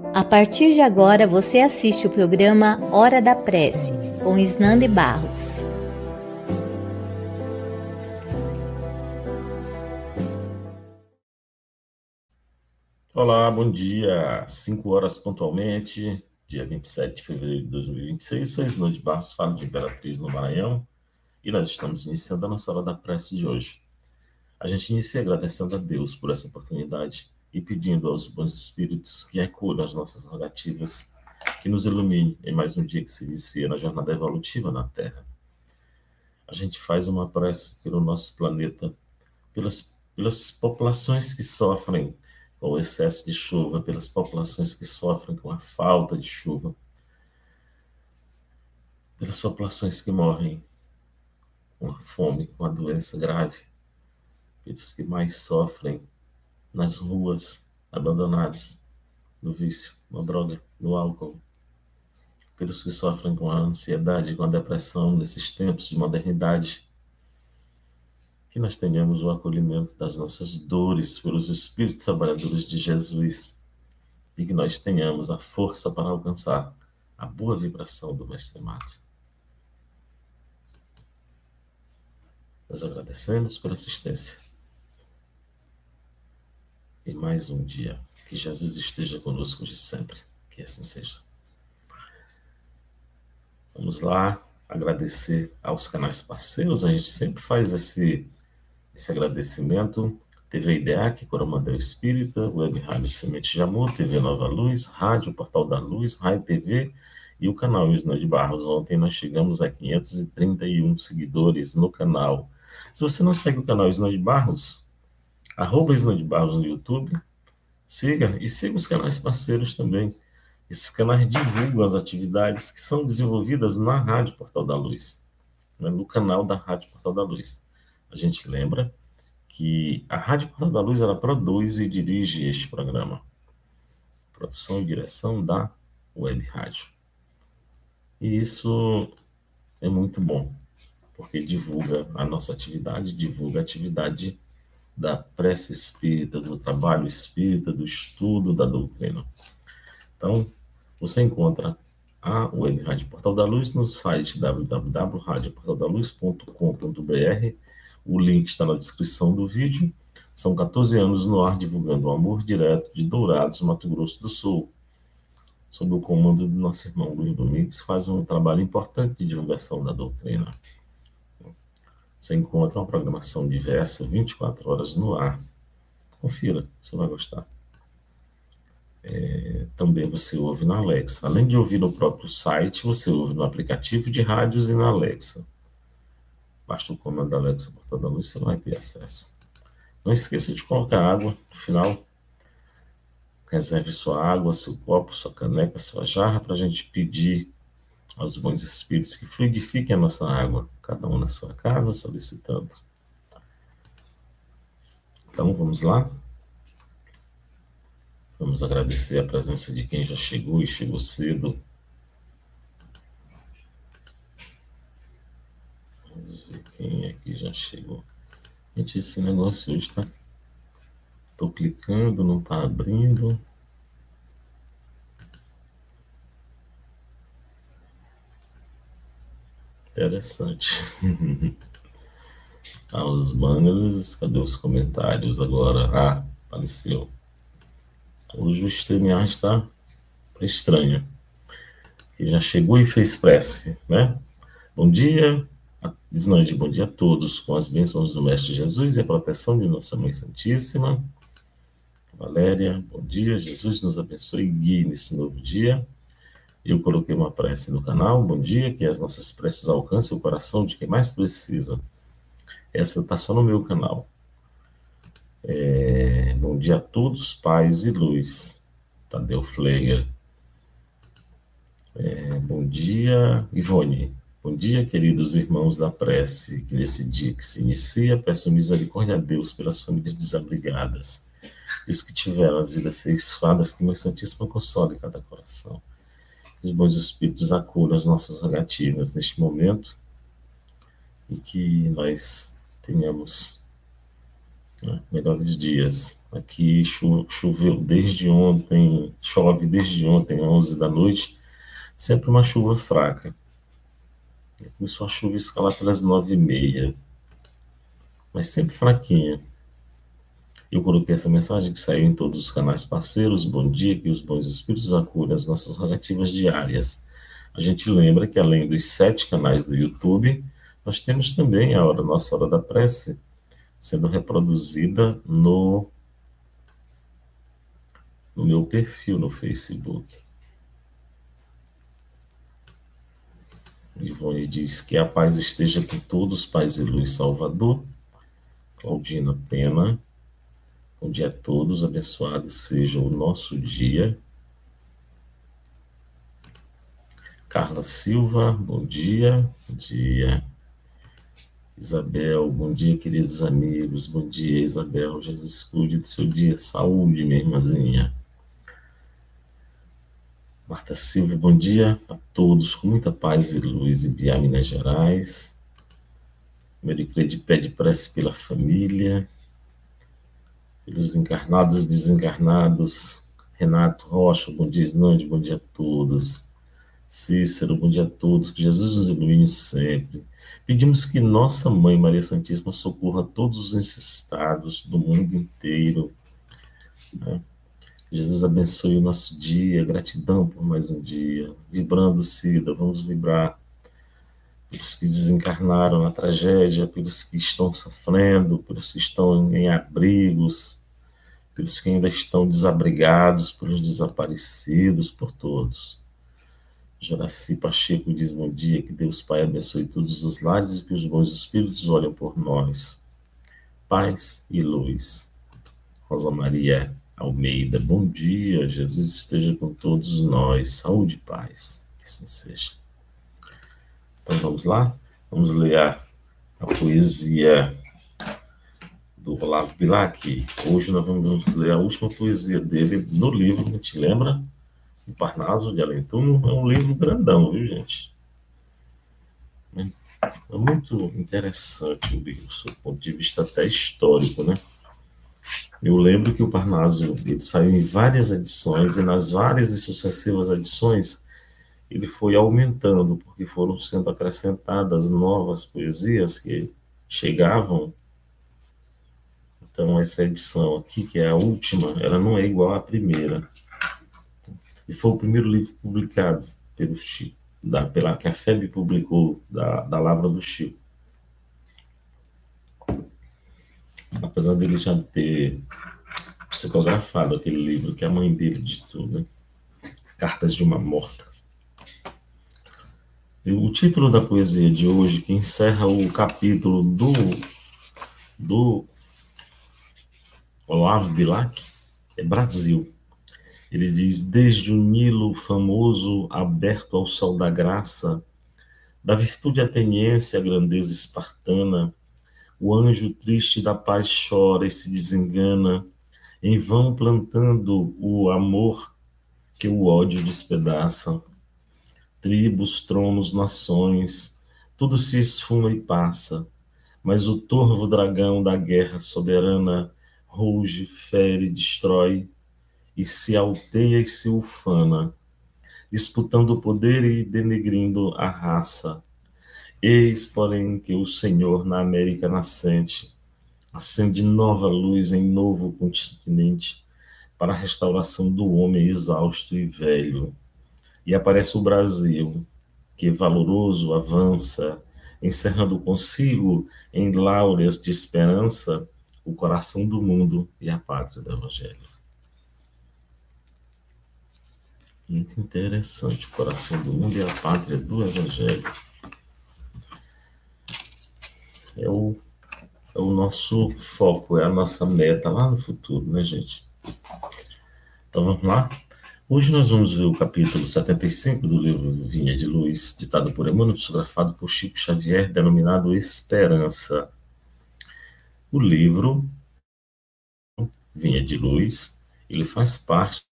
A partir de agora, você assiste o programa Hora da Prece, com Isnande Barros. Olá, bom dia. 5 horas pontualmente, dia 27 de fevereiro de 2026. Sou Isnande Barros, falo de Imperatriz, no Maranhão, e nós estamos iniciando a nossa Hora da Prece de hoje. A gente inicia agradecendo a Deus por essa oportunidade e pedindo aos bons espíritos que acolham as nossas rogativas, que nos ilumine em mais um dia que se inicia na jornada evolutiva na Terra. A gente faz uma prece pelo nosso planeta, pelas populações que sofrem com o excesso de chuva, pelas populações que sofrem com a falta de chuva, pelas populações que morrem com a fome, com a doença grave, pelos que mais sofrem nas ruas, abandonados, no vício, na droga, no álcool, pelos que sofrem com a ansiedade, com a depressão nesses tempos de modernidade. Que nós tenhamos o acolhimento das nossas dores pelos Espíritos trabalhadores de Jesus e que nós tenhamos a força para alcançar a boa vibração do Mestre amado. Nós agradecemos pela assistência. E mais um dia. Que Jesus esteja conosco de sempre. Que assim seja. Vamos lá agradecer aos canais parceiros. A gente sempre faz esse agradecimento. TV IDEAC, Coromandel Espírita, Web Rádio Semente de Amor, TV Nova Luz, Rádio Portal da Luz, Rádio TV e o canal Isnande Barros. Ontem nós chegamos a 531 seguidores no canal. Se você não segue o canal Isnande Barros, @Isnande Barros no YouTube, siga e siga os canais parceiros também. Esses canais divulgam as atividades que são desenvolvidas na Rádio Portal da Luz, né, no canal da Rádio Portal da Luz. A gente lembra que a Rádio Portal da Luz ela produz e dirige este programa. Produção e direção da Web Rádio. E isso é muito bom, porque divulga a nossa atividade, divulga a atividade da prece espírita, do trabalho espírita, do estudo da doutrina. Então, você encontra a Web Rádio Portal da Luz no site www.radioportaldaluz.com.br. O link está na descrição do vídeo. São 14 anos no ar divulgando o amor direto de Dourados, Mato Grosso do Sul, sob o comando do nosso irmão Luiz Domingues, que faz um trabalho importante de divulgação da doutrina. Você encontra uma programação diversa, 24 horas no ar. Confira, você vai gostar. Também você ouve na Alexa. Além de ouvir no próprio site, você ouve no aplicativo de rádios e na Alexa. Basta o comando da Alexa Portal da Luz, você vai ter acesso. Não esqueça de colocar água no final. Reserve sua água, seu copo, sua caneca, sua jarra, para a gente pedir aos bons espíritos que fluidifiquem a nossa água, cada um na sua casa, solicitando. Então, vamos lá? Vamos agradecer a presença de quem já chegou e chegou cedo. Vamos ver quem é que já chegou. Gente, esse negócio hoje tá... Tô clicando, não tá abrindo. Interessante. Os banners, cadê os comentários agora? Apareceu. Hoje o StreamYard está estranho. Ele já chegou e fez prece, né? Bom dia, Isnande, bom dia a todos, com as bênçãos do Mestre Jesus e a proteção de Nossa Mãe Santíssima. Valéria, bom dia, Jesus nos abençoe e guie nesse novo dia. Eu coloquei uma prece no canal, bom dia, que as nossas preces alcancem o coração de quem mais precisa. Essa está só no meu canal. Bom dia a todos, paz e luz. Tadeu Fleger. Bom dia, Ivone. Bom dia, queridos irmãos da prece, que nesse dia que se inicia, peço misericórdia a Deus pelas famílias desabrigadas e os que tiveram as vidas ceifadas, que Mãe Santíssima console cada coração. Que os bons espíritos acolham as nossas rogativas neste momento e que nós tenhamos né? Melhores dias. Aqui choveu desde ontem, chove desde ontem, 11 da noite, sempre uma chuva fraca. Começou a chuva escalar pelas 9h30, mas sempre fraquinha. Eu coloquei essa mensagem que saiu em todos os canais parceiros. Bom dia, que os bons espíritos acolham as nossas rogativas diárias. A gente lembra que além dos 7 canais do YouTube, nós temos também a nossa Hora da Prece, sendo reproduzida no meu perfil no Facebook. Ivone diz que a paz esteja com todos, paz e luz, Salvador. Claudina Pena, bom dia a todos, abençoado seja o nosso dia. Carla Silva, bom dia. Bom dia. Isabel, bom dia, queridos amigos. Bom dia, Isabel. Jesus cuide do seu dia. Saúde, minha irmãzinha. Marta Silva, bom dia a todos, com muita paz e luz em Biá, Minas Gerais. Mericlede pede prece pela família, pelos encarnados e desencarnados. Renato Rocha, bom dia, Isnande, bom dia a todos. Cícero, bom dia a todos, que Jesus nos ilumine sempre. Pedimos que nossa Mãe Maria Santíssima socorra todos os necessitados do mundo inteiro, né? Jesus abençoe o nosso dia, gratidão por mais um dia. Vibrando, Cida, vamos vibrar pelos que desencarnaram na tragédia, pelos que estão sofrendo, pelos que estão em abrigos, pelos que ainda estão desabrigados, pelos desaparecidos, por todos. Joraci Pacheco diz bom dia, que Deus Pai abençoe todos os lares e que os bons espíritos olhem por nós. Paz e luz. Rosa Maria Almeida, bom dia, Jesus esteja com todos nós, saúde e paz, que assim seja. Então vamos lá, vamos ler a poesia do Olavo Bilac. Hoje nós vamos ler a última poesia dele no livro, a gente lembra? O Parnaso de Além Túmulo. É um livro grandão, viu, gente? É muito interessante o livro, do ponto de vista até histórico, né? Eu lembro que o Parnaso ele saiu em várias edições e nas várias e sucessivas edições ele foi aumentando, porque foram sendo acrescentadas novas poesias que chegavam. Então essa edição aqui, que é a última, ela não é igual à primeira. E foi o primeiro livro publicado pelo Chico, pela que a FEB publicou, da Lavra do Chico. Apesar dele já ter psicografado aquele livro que a mãe dele ditou, né? Cartas de uma Morta. E o título da poesia de hoje, que encerra o capítulo do Olavo Bilac, é Brasil. Ele diz: desde o Nilo famoso, aberto ao sol da graça, da virtude ateniense à grandeza espartana, o anjo triste da paz chora e se desengana, em vão plantando o amor que o ódio despedaça. Tribos, tronos, nações, tudo se esfuma e passa, mas o torvo dragão da guerra soberana ruge, fere, destrói, e se alteia e se ufana, disputando o poder e denegrindo a raça. Eis, porém, que o Senhor, na América nascente, acende nova luz em novo continente para a restauração do homem exausto e velho. E aparece o Brasil, que valoroso avança, encerrando consigo em láureas de esperança o coração do mundo e a pátria do Evangelho. Muito interessante, o coração do mundo e a pátria do Evangelho. É o nosso foco, é a nossa meta lá no futuro, né, gente? Então vamos lá? Hoje nós vamos ver o capítulo 75 do livro Vinha de Luz, ditado por Emmanuel, psicografado por Chico Xavier, denominado Esperança. O livro Vinha de Luz, ele faz parte